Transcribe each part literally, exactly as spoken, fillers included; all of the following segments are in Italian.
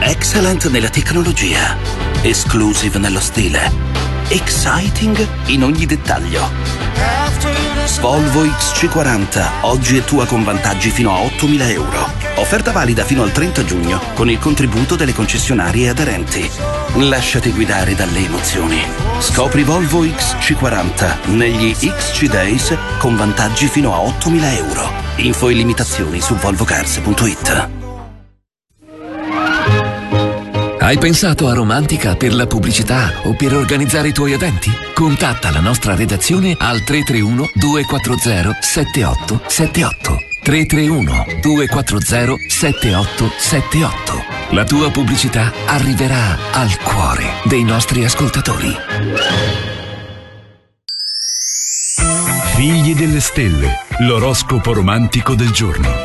Excellent nella tecnologia, exclusive nello stile, exciting in ogni dettaglio. Volvo X C quaranta, oggi è tua con vantaggi fino a ottomila euro. Offerta valida fino al trenta giugno con il contributo delle concessionarie aderenti. Lasciati guidare dalle emozioni. Scopri Volvo X C quaranta negli X C Days con vantaggi fino a ottomila euro. Info e limitazioni su volvocars punto it. Hai pensato a Romantica per la pubblicità o per organizzare i tuoi eventi? Contatta la nostra redazione al tre tre uno due quattro zero sette otto sette otto. tre tre uno due quattro zero sette otto sette otto. La tua pubblicità arriverà al cuore dei nostri ascoltatori. Figli delle stelle, l'oroscopo romantico del giorno.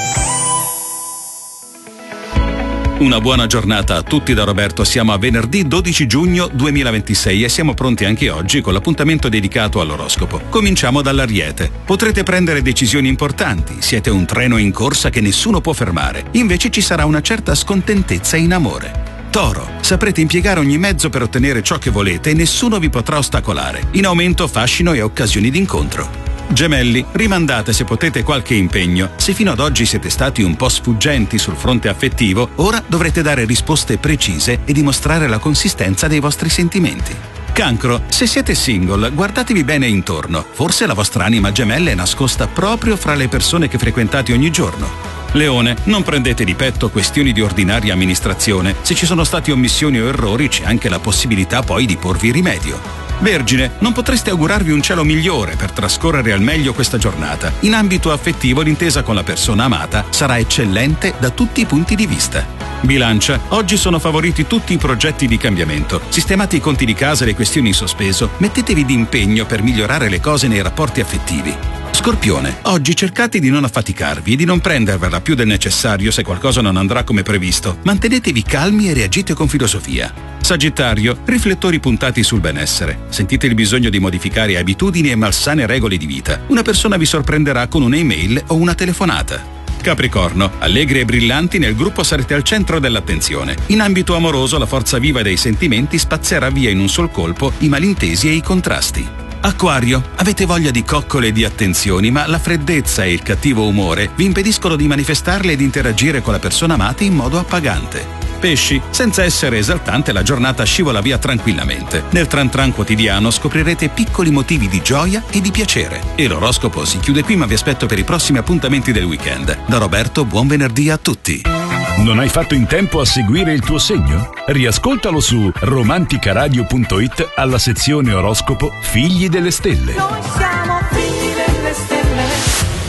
Una buona giornata a tutti da Roberto, siamo a venerdì dodici giugno duemilaventisei e siamo pronti anche oggi con l'appuntamento dedicato all'oroscopo. Cominciamo dall'Ariete. Potrete prendere decisioni importanti, siete un treno in corsa che nessuno può fermare, invece ci sarà una certa scontentezza in amore. Toro, saprete impiegare ogni mezzo per ottenere ciò che volete e nessuno vi potrà ostacolare. In aumento fascino e occasioni d'incontro. Gemelli, rimandate se potete qualche impegno. Se fino ad oggi siete stati un po' sfuggenti sul fronte affettivo, ora dovrete dare risposte precise e dimostrare la consistenza dei vostri sentimenti. Cancro, se siete single, guardatevi bene intorno. Forse la vostra anima gemella è nascosta proprio fra le persone che frequentate ogni giorno. Leone, non prendete di petto questioni di ordinaria amministrazione. Se ci sono stati omissioni o errori, c'è anche la possibilità poi di porvi rimedio. Vergine, non potreste augurarvi un cielo migliore per trascorrere al meglio questa giornata. In ambito affettivo l'intesa con la persona amata sarà eccellente da tutti i punti di vista. Bilancia, oggi sono favoriti tutti i progetti di cambiamento. Sistemate i conti di casa e le questioni in sospeso, mettetevi d'impegno per migliorare le cose nei rapporti affettivi. Scorpione, oggi cercate di non affaticarvi e di non prendervela più del necessario se qualcosa non andrà come previsto. Mantenetevi calmi e reagite con filosofia. Sagittario, riflettori puntati sul benessere. Sentite il bisogno di modificare abitudini e malsane regole di vita. Una persona vi sorprenderà con un'email o una telefonata. Capricorno, allegri e brillanti nel gruppo sarete al centro dell'attenzione. In ambito amoroso la forza viva dei sentimenti spazzerà via in un sol colpo i malintesi e i contrasti. Acquario, avete voglia di coccole e di attenzioni, ma la freddezza e il cattivo umore vi impediscono di manifestarle e di interagire con la persona amata in modo appagante. Pesci, senza essere esaltante la giornata scivola via tranquillamente. Nel tran tran quotidiano scoprirete piccoli motivi di gioia e di piacere. E l'oroscopo si chiude qui, ma vi aspetto per i prossimi appuntamenti del weekend. Da Roberto, buon venerdì a tutti. Non hai fatto in tempo a seguire il tuo segno? Riascoltalo su romanticaradio punto it alla sezione oroscopo Figli delle Stelle. Noi siamo figli delle stelle.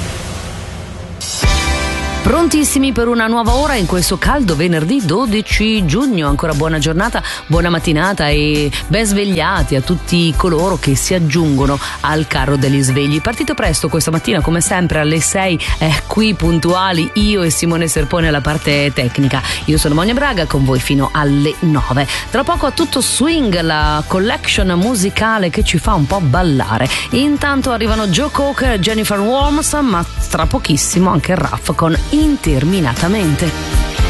Prontissimi per una nuova ora in questo caldo venerdì dodici giugno. Ancora buona giornata, buona mattinata e ben svegliati a tutti coloro che si aggiungono al carro degli svegli. Partito presto questa mattina come sempre alle sei, eh, qui puntuali io e Simone Serpone alla parte tecnica. Io sono Monia Braga con voi fino alle nove. Tra poco a tutto swing la collection musicale che ci fa un po' ballare. Intanto arrivano Joe Cocker e Jennifer Warnes, ma tra pochissimo anche il Raff con Interminatamente.